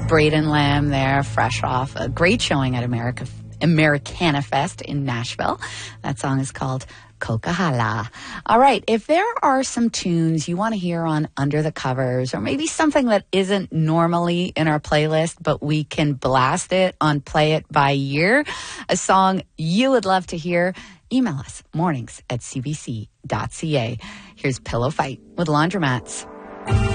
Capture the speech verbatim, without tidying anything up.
Braden Lamb there, fresh off a great showing at America Americana Fest in Nashville. That song is called Coca-Cola. All right, if there are some tunes you want to hear on Under the Covers, or maybe something that isn't normally in our playlist, but we can blast it on Play It by Year, a song you would love to hear, email us, mornings at c b c dot c a. Here's Pillow Fight with Laundromats.